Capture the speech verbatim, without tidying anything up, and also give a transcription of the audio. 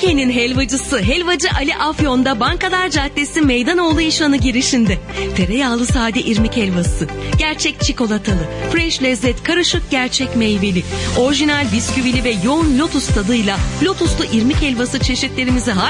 Türkiye'nin helvacısı Helvacı Ali Afyon'da Bankalar Caddesi Meydanoğlu İşhanı girişinde. Tereyağlı sade irmik helvası, gerçek çikolatalı, fresh lezzet, karışık gerçek meyveli, orijinal bisküvili ve yoğun lotus tadıyla lotuslu irmik helvası çeşitlerimizi hala